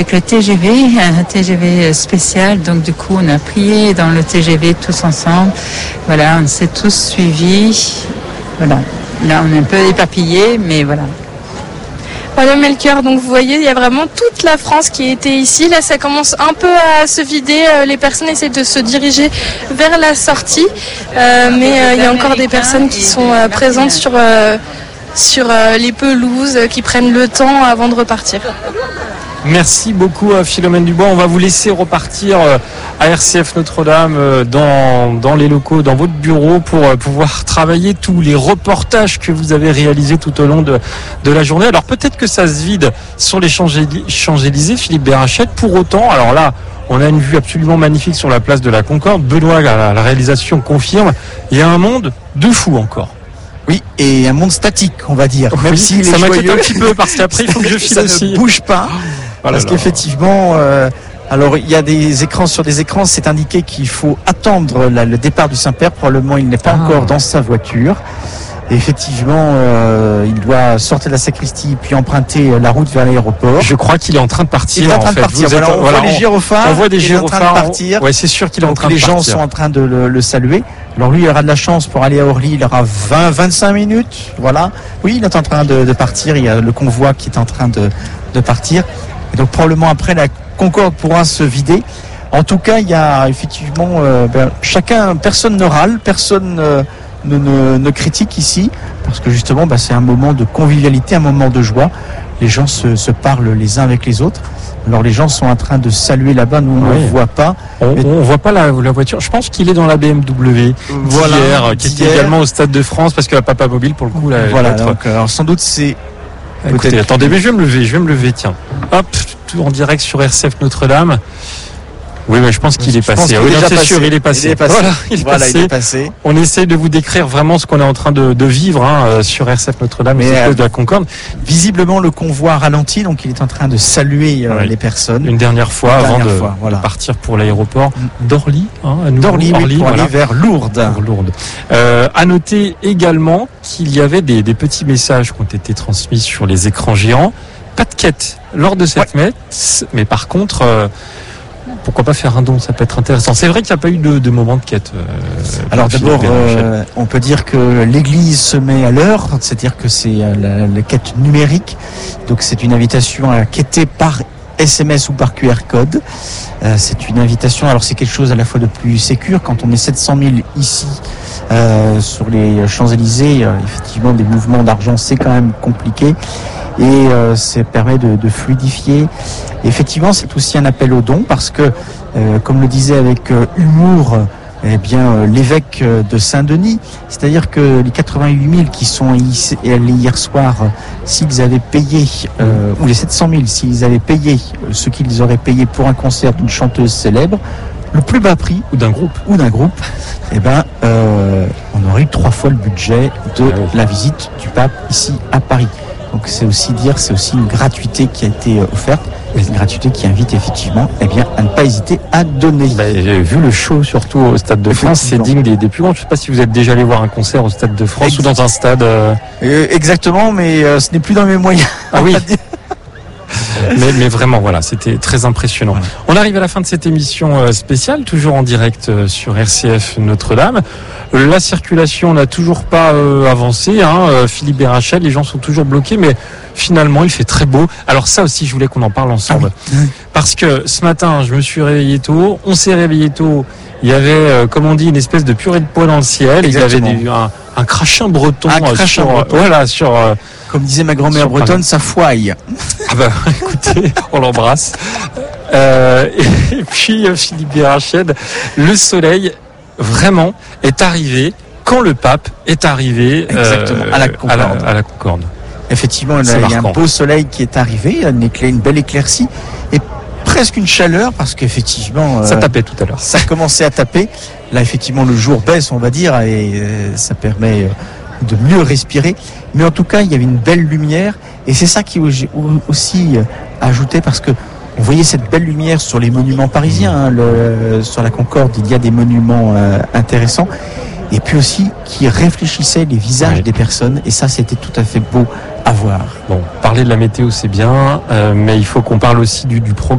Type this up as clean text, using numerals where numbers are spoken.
Avec le TGV, un TGV spécial, donc du coup on a prié dans le TGV tous ensemble. Voilà, on s'est tous suivis. Voilà, là on est un peu éparpillés, mais voilà. Voilà Melchior, donc vous voyez, il y a vraiment toute la France qui était ici. Là, ça commence un peu à se vider. Les personnes essaient de se diriger vers la sortie, mais il y a encore des personnes qui sont présentes sur les pelouses, qui prennent le temps avant de repartir. Merci beaucoup Philomène Dubois. On va vous laisser repartir à RCF Notre-Dame dans les locaux, dans votre bureau pour pouvoir travailler tous les reportages que vous avez réalisés tout au long de la journée. Alors peut-être que ça se vide sur les Champs-Élysées, Philippe Berachette. Pour autant, alors là, on a une vue absolument magnifique sur la place de la Concorde. Benoît, la réalisation confirme, il y a un monde de fou encore. Oui, et un monde statique, on va dire. Même si ça m'inquiète un petit peu parce qu'après il faut que je file aussi. Ça ne bouge pas. Parce qu'effectivement, alors il y a des écrans sur des écrans, c'est indiqué qu'il faut attendre le départ du Saint-Père. Probablement, il n'est pas encore dans sa voiture. Et effectivement, il doit sortir de la sacristie puis emprunter la route vers l'aéroport. Je crois qu'il est en train de partir. Il est en train de partir. On voit les gyrophares. On voit des gyrophares. Il est en train de partir. Ouais, c'est sûr qu'il est en train de partir. Les gens sont en train de le saluer. Alors lui, il aura de la chance pour aller à Orly. Il aura 20-25 minutes. Voilà. Oui, il est en train de partir. Il y a le convoi qui est en train de partir. Et donc probablement après, la Concorde pourra se vider. En tout cas, il y a effectivement personne ne râle, personne ne critique ici, parce que justement, c'est un moment de convivialité, un moment de joie. Les gens se parlent les uns avec les autres. Alors les gens sont en train de saluer là-bas, nous on ne le voit pas. On voit pas la voiture. Je pense qu'il est dans la BMW d'hier, qui était également au Stade de France, parce que la Papa Mobile, pour le coup, là, voilà. Donc, alors sans doute c'est. Écoutez, attendez, mais je vais me lever, tiens. Hop, tout en direct sur RCF Notre-Dame. Oui, je pense qu'il est passé. Oui, c'est sûr, il est passé. Voilà, il est passé. On essaye de vous décrire vraiment ce qu'on est en train de vivre sur RCF Notre-Dame et cause de la Concorde. Visiblement, le convoi ralentit, donc il est en train de saluer les personnes. Une dernière fois avant de partir pour l'aéroport d'Orly. D'Orly, pour aller vers Lourdes. À noter également qu'il y avait des petits messages qui ont été transmis sur les écrans géants. Pas de quête lors de cette messe, mais par contre... pourquoi pas faire un don, ça peut être intéressant. C'est vrai qu'il n'y a pas eu de moment de quête. Alors d'abord, on peut dire que l'Église se met à l'heure, c'est-à-dire que c'est la quête numérique. Donc c'est une invitation à quêter par SMS ou par QR code. C'est une invitation, alors c'est quelque chose à la fois de plus sécure. Quand on est 700 000 ici sur les Champs-Élysées, effectivement des mouvements d'argent c'est quand même compliqué. Et ça permet de fluidifier. Et effectivement, c'est aussi un appel aux dons parce que, comme le disait avec humour, l'évêque de Saint-Denis, c'est-à-dire que les 88 000 qui sont allés hier soir, s'ils avaient payé, ou les 700 000, s'ils avaient payé ce qu'ils auraient payé pour un concert d'une chanteuse célèbre, le plus bas prix ou d'un groupe, on aurait eu 3 fois le budget de la visite du pape ici à Paris. Donc c'est aussi une gratuité qui a été offerte, une gratuité qui invite effectivement à ne pas hésiter à donner. J'ai vu le show surtout au Stade de France, c'est digne des plus grands. Je ne sais pas si vous êtes déjà allé voir un concert au Stade de France ou dans un stade. Exactement, mais ce n'est plus dans mes moyens. Ah oui. Mais vraiment, voilà, c'était très impressionnant. Ouais. On arrive à la fin de cette émission spéciale, toujours en direct sur RCF Notre-Dame. La circulation n'a toujours pas avancé. Philippe Berachette, les gens sont toujours bloqués, mais finalement, il fait très beau. Alors ça aussi, je voulais qu'on en parle ensemble. Parce que ce matin, je me suis réveillé tôt, on s'est réveillé tôt. Il y avait, comme on dit, une espèce de purée de pois dans le ciel. Exactement. Il y avait un crachin breton. Sur comme disait ma grand-mère bretonne, ça fouaille. Écoutez, on l'embrasse. Et puis, Philippe Berachette, le soleil, vraiment, est arrivé quand le pape est arrivé à la Concorde. Effectivement, il y a un beau soleil qui est arrivé, une belle éclaircie, et presque une chaleur, parce qu'effectivement... ça tapait tout à l'heure. Ça commençait à taper. Là, effectivement, le jour baisse, on va dire, et ça permet... de mieux respirer, mais en tout cas il y avait une belle lumière et c'est ça qui aussi ajouté parce que on voyait cette belle lumière sur les monuments parisiens, sur la Concorde il y a des monuments intéressants et puis aussi qui réfléchissait les visages des personnes, et ça c'était tout à fait beau à voir. Bon, parler de la météo c'est bien, mais il faut qu'on parle aussi du programme.